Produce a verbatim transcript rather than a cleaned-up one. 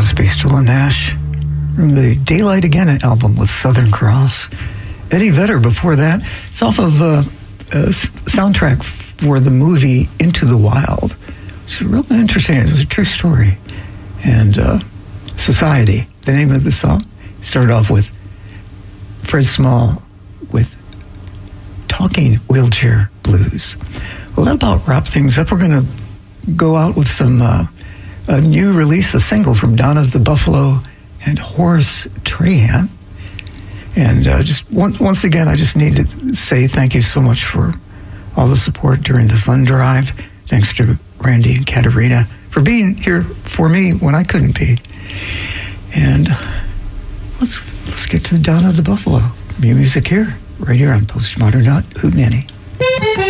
Crosby, Still and Nash from the Daylight Again album with Southern Cross. Eddie Vedder before that. It's off of uh, a soundtrack for the movie Into the Wild. It's really interesting. It was a true story. And uh, Society, the name of the song, started off with Fred Small with Talking Wheelchair Blues. Well, that about wraps things up. We're going to go out with some uh, a new release, a single from Donna the Buffalo and Horace Trahan. And uh, just one, once again, I just need to say thank you so much for all the support during the fund drive. Thanks to Randy and Katerina for being here for me when I couldn't be. And let's let's get to Donna the Buffalo. New music here, right here on Postmodern Hootenanny.